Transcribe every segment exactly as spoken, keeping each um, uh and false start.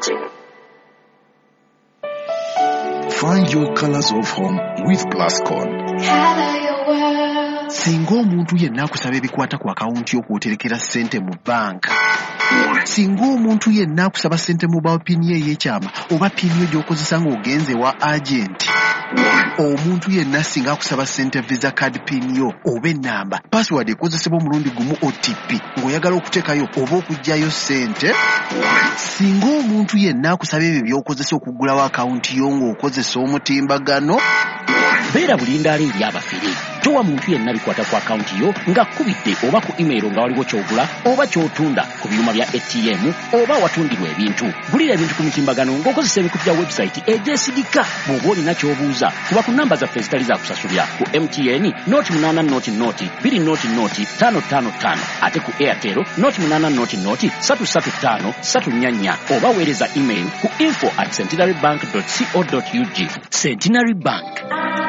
Find your colors of home with Plascon. Singa omuntu yenna akusaba ebikwata ku akawunti yo kw'oterekera ssente mu banka. Singa omuntu yenna akusaba ssente mu bawo pini ye y'ekyama oba pini yo gy'okozesa ng'ogenze wa agenti. Omuntu yenna singa akusaba ssente visa card pin yo oba ennamba password ekozesebwa omulundi gumu O T P ng'oyagala okuteekayo oba okuggyayo ssente. Singa omuntu yenna akusaba ebyo by'okozesa okuggulawo akawunti yo ng'okozesa omutimbagano. Beera bulindaali eri abafere. Towa muntu yenna bikwata ku akawunti yo nga kubidde oba ku email nga waliwo ky'ogula oba ky'otunda ku byuma bya A T M oba watundirwa ebintu. Gulira ebintu ku mutimbagano ng'okozesa emikutu gya website egyesigika. Bw'oba olina ky'obuuza kuba ku nnamba zaffe ezitali za kusasulira ku M T N noti munaana noti noti bbiri noti noti ttaano ttaano ttaano ate ku Airtel noti munaana noti noti ssatu ssatu ttaano ssatu nnya nnya oba weereza email ku info at centenarybank dot co dot u g. Centenary Bank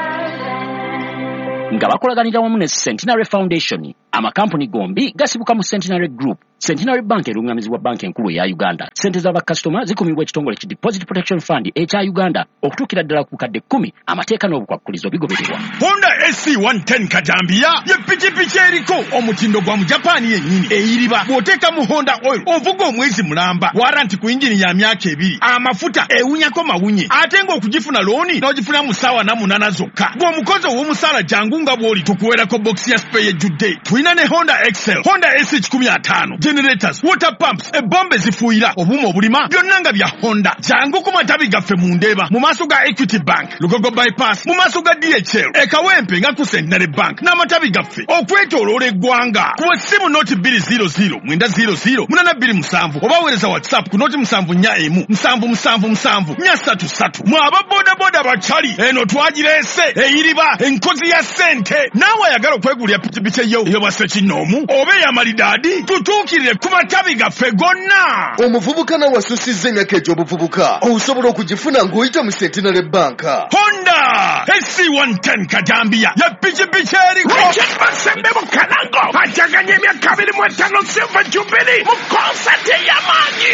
nga bakolaganira wamu ne Centenary Foundation, amakampuni gombi gasibuka mu Centenary Group. Centenary Bank erungamizibwa banki enkulu eya Uganda. Sente z'abakasitoma zikumibwa ekitongole ki Deposit Protection Fund ekya Uganda okutuukira ddala ku kadde kkumi. Amateeka n'obukwakkulizo bigobererwa. Honda S C one ten Kajambia ye pikipiki eriko omutindo gwa mu Japan yennyini eyiriba bw'oteeka mu Honda Oil ovuga omwezi mulamba, waranti ku injini ya myaka ebiri, amafuta ewunyako mawunye, ate ng'okugifuna looni n'ogifuna mu ssaawa na munaana zokka. Gw'omukozi ow'omusaala jangu nga bw'oli tukuweerako bokisi ya spare ejjudde. Tulina ne Honda Excel, Honda S kikumi ataano, generators, water pumps, ebombe zifuuyira, obuuma obulima, byonna nga bya Honda. Jangu ku matabi gaffe mu Ndeeba mu maaso ga Equity Bank, Lugogo Bypass mu maaso ga D H L, Ekawempe nga ku Centenary Bank n'amatabi gaffe okwetooloola eggwanga. Ku essimu noti bbiri zero zero mwenda zero zero munaana bbiri musanvu oba weereza WhatsApp ku noti musanvu nnya emu musanvu musanvu musanvu nnya ssatu ssatu. Mwaba boda boda bachali eno twagireese eyiriba enkozi ya ssente. Naawe ayagala okwegulira pikipiki yo eyo bwase kinoomu oba ey'amalidaadi tutuukirire ku matabi gaffe gonna. Omuvubuka nawe asusizza emyaka egy'obuvubuka osobola okugifuna ng'oyita mu Centenary Bank. Honda S C one ten Kajambia ya pikipiki eriko Richard Masembe mu Kalango ajaganya emyaka abiri mu etaano Silver Jubilee mu konsati ey'amaanyi.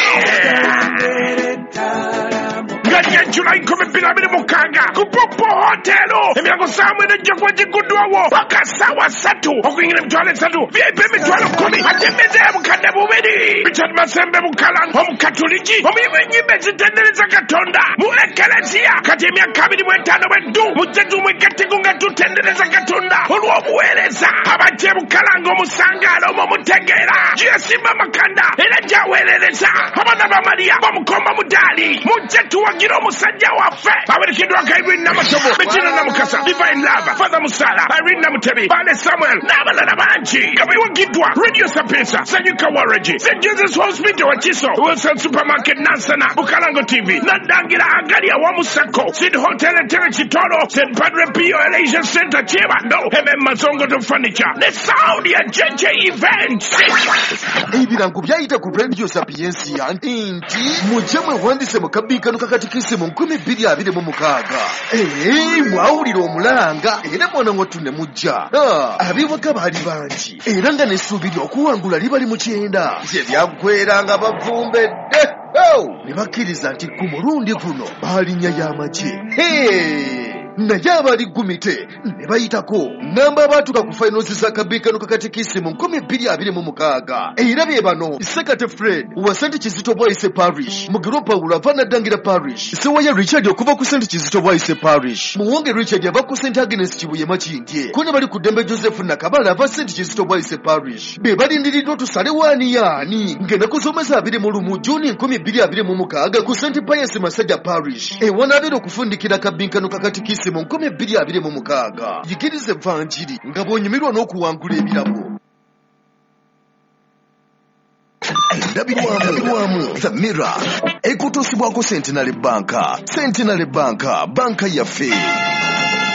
Ganya July nkumi bbiri abiri mukaaga ku Popo Hotel emirango saa mwenda ejja kuba giguddwawo paka ssaawa ssatu okuyingira emitwalo esatu V I P emitwalo kkumi ate emmeeza ya bukadde bubiri. Richard Masembe mu Kalango omukatoliki omuyimu ennyimba ezitendereza Katonda mu Ekelesiya kati emyaka abiri mu etaano bweddu mujje tumwegatteko nga tutendereza Katonda olw'obuweereza abajje mu Kalango omusangaalo omwo mutegeera gyeyasimba makanda era gy'aweerereza abaana ba Mariya bamukomba mudaali mujje tuwagira omusajja waffe awerekeddwa ka Irene Namatobo, Bettina Namukasa, Divine Love, Father Musala, Irene Namutebi, Bale Samuel n'abalala bangi nga beewagiddwa Radio Sapesa, Sanyuka Waragi, Saint Jesus Hospital Wakiso, Wilson Supermarket Nansana, Bukalango T V, Nadangira Agalia Wamusako, Sid Hotel Etere Kitoro, Saint Padre Pio Elation Center Chibando, M M Mazongo to Furniture, The Sound ya J J Events. Ebirango byayita ku Radio Sapiensia nti mujje mwewandise mu kabiikano kakatikisi mu nkumi bbiri abiri mu mukaaga. Ee, mwawulira omulanga era mwana wattu ne mujja. Abiwaga baali bangi era nga n'essuubi ly'okuwangula libali mu kyenda. Bye byaggweranga bavumbedde. Ne bakkiriza nti ku mulundi guno baalinnya y'amagye. Naye abali gumite ne bayitako ngamba abaatuka ku finals za kabiikano kakatikisi mu nkumi bbiri abiri mu mukaaga. Era bye bano Sekate Fred wa Saint Kizito Boyce Parish, Mugiro Paulo ava Nadangira Parish, Sewaya Richard okuva ku Saint Kizito Boyce Parish, Muwonge Richard ava ku Saint Agnes Kibuye Makindye, ko ne bali ku Dembe Joseph Nakabala ava Saint Kizito Boyce Parish. Be balindiriddwa tusale waani yaani ng'ennaku z'omwezi abiri mu lumu Juni nkumi bbiri abiri mu mukaaga ku Saint Pius Masajja Parish ewanaabera okufundikira kabiikano kakatikisi mu nkumi bbiri abiri mu mukaaga. Yigirize Evanjiri nga bw'onyumirwa n'okuwangula ebirabo. Endabirwamu The Mirror ekutuusibwako Centenary Bank. Centenary Bank, banka yaffe.